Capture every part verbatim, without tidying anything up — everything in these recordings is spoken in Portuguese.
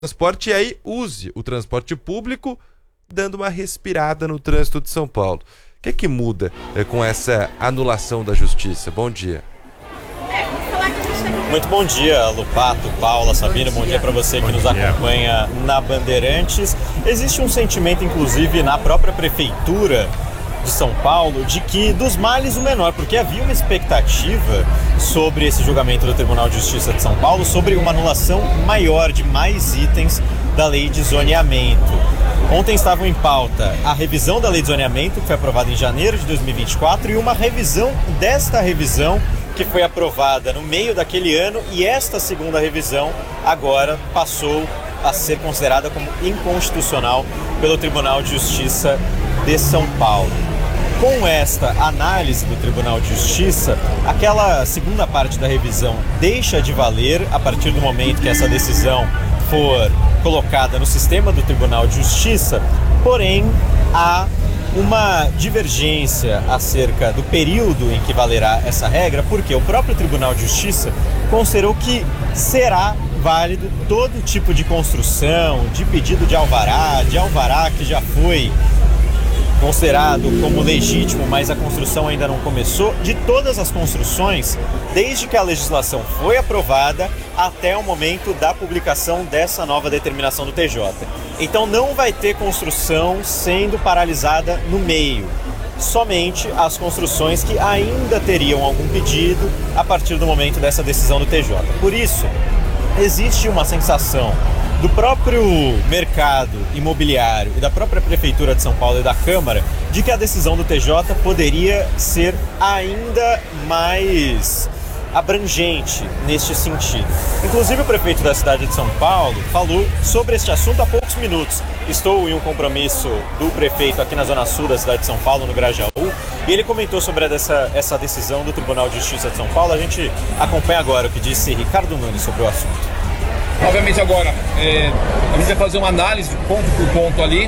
transporte e aí use o transporte público, dando uma respirada no trânsito de São Paulo. O que é que muda é, com essa anulação da justiça? Bom dia. Muito bom dia, Lupato, Paula, Sabino, bom dia, bom dia para você que bom nos dia. acompanha na Bandeirantes. Existe um sentimento, inclusive, na própria Prefeitura de São Paulo, de que dos males o menor, porque havia uma expectativa sobre esse julgamento do Tribunal de Justiça de São Paulo, sobre uma anulação maior de mais itens da lei de zoneamento. Ontem estavam em pauta a revisão da lei de zoneamento, que foi aprovada em janeiro de dois mil e vinte e quatro, e uma revisão desta revisão, que foi aprovada no meio daquele ano, e esta segunda revisão agora passou a ser considerada como inconstitucional pelo Tribunal de Justiça de São Paulo. Com esta análise do Tribunal de Justiça, aquela segunda parte da revisão deixa de valer a partir do momento que essa decisão for colocada no sistema do Tribunal de Justiça, porém há uma divergência acerca do período em que valerá essa regra, porque o próprio Tribunal de Justiça considerou que será válido todo tipo de construção, de pedido de alvará, de alvará que já foi considerado como legítimo, mas a construção ainda não começou, de todas as construções, desde que a legislação foi aprovada até o momento da publicação dessa nova determinação do T J. Então não vai ter construção sendo paralisada no meio, somente as construções que ainda teriam algum pedido a partir do momento dessa decisão do T J. Por isso, existe uma sensação do próprio mercado imobiliário e da própria Prefeitura de São Paulo e da Câmara de que a decisão do T J poderia ser ainda mais abrangente neste sentido. Inclusive o prefeito da cidade de São Paulo falou sobre este assunto há poucos minutos. Estou em um compromisso do prefeito aqui na Zona Sul da cidade de São Paulo, no Grajaú, e ele comentou sobre essa, essa decisão do Tribunal de Justiça de São Paulo. A gente acompanha agora o que disse Ricardo Nunes sobre o assunto. Obviamente agora, é, a gente vai fazer uma análise ponto por ponto ali,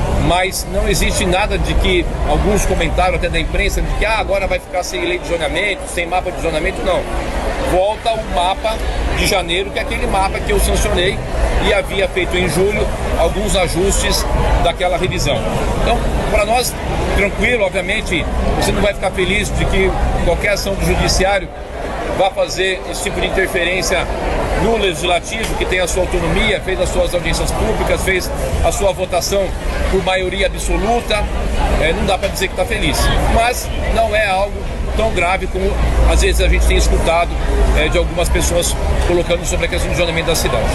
mas não existe nada de que alguns comentaram até da imprensa de que ah, agora vai ficar sem lei de zoneamento, sem mapa de zoneamento, não. Volta o mapa de janeiro, que é aquele mapa que eu sancionei e havia feito em julho alguns ajustes daquela revisão. Então, para nós, tranquilo, obviamente, você não vai ficar feliz de que qualquer ação do judiciário vá fazer esse tipo de interferência no legislativo, que tem a sua autonomia, fez as suas audiências públicas, fez a sua votação por maioria absoluta. É, não dá para dizer que está feliz, mas não é algo tão grave como às vezes a gente tem escutado é, de algumas pessoas colocando sobre a questão do zoneamento da cidade.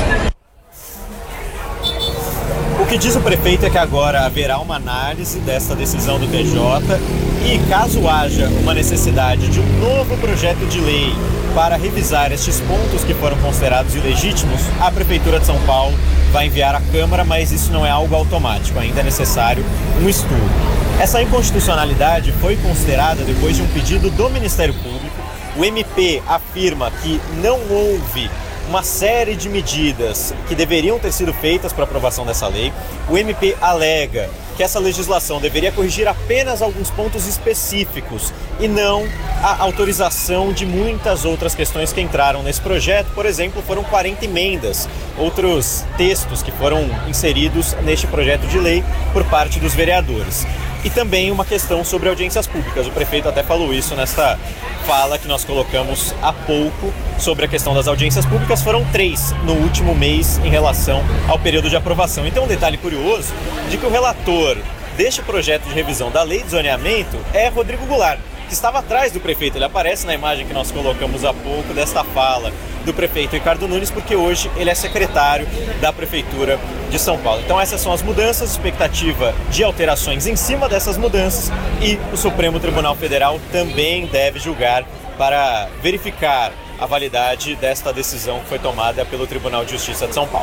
O que diz o prefeito é que agora haverá uma análise dessa decisão do T J e, caso haja uma necessidade de um novo projeto de lei para revisar estes pontos que foram considerados ilegítimos, a Prefeitura de São Paulo vai enviar à Câmara, mas isso não é algo automático, ainda é necessário um estudo. Essa inconstitucionalidade foi considerada depois de um pedido do Ministério Público. O M P afirma que não houve uma série de medidas que deveriam ter sido feitas para aprovação dessa lei. O M P alega que essa legislação deveria corrigir apenas alguns pontos específicos e não a autorização de muitas outras questões que entraram nesse projeto. Por exemplo, foram quarenta emendas, outros textos que foram inseridos neste projeto de lei por parte dos vereadores. E também uma questão sobre audiências públicas. O prefeito até falou isso nesta fala que nós colocamos há pouco sobre a questão das audiências públicas. Foram três no último mês em relação ao período de aprovação. Então, um detalhe curioso de que o relator deste projeto de revisão da lei de zoneamento é Rodrigo Goulart, que estava atrás do prefeito. Ele aparece na imagem que nós colocamos há pouco desta fala do prefeito Ricardo Nunes, porque hoje ele é secretário da Prefeitura de São Paulo. Então essas são as mudanças, expectativa de alterações em cima dessas mudanças, e o Supremo Tribunal Federal também deve julgar para verificar a validade desta decisão que foi tomada pelo Tribunal de Justiça de São Paulo.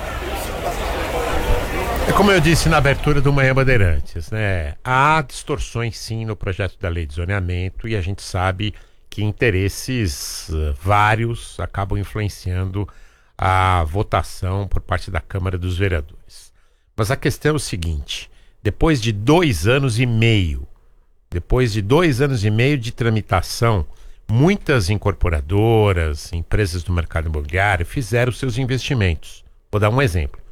É como eu disse na abertura do Manhã Bandeirantes, né? Há distorções sim no projeto da lei de zoneamento, e a gente sabe que interesses uh, vários acabam influenciando a votação por parte da Câmara dos Vereadores. Mas a questão é o seguinte: depois de dois anos e meio, depois de dois anos e meio de tramitação, muitas incorporadoras, empresas do mercado imobiliário fizeram seus investimentos. Vou dar um exemplo.